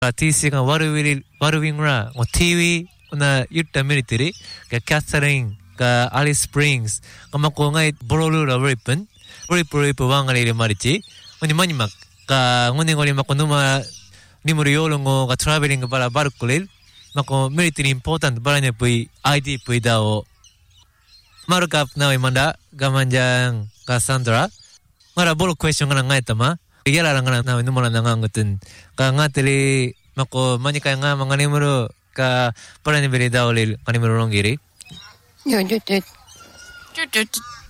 TC nga warwingra ngo TV na yutta military ka Catherine ka Alice Springs kamako ngai borolura ripen wangali marichi ngoni manimak ka ngoni ngoli makonuma nimuriolo ngo ka traveling bala barkulil mako military important baranya pui ID pui dao markup na imanda gamanjang Cassandra mara bolo question nga ngai tama yala lang na numero nangangutin ka ngatili mako manika nga mga nimero ka baranya bili dao lil kanimero longgiri Yo.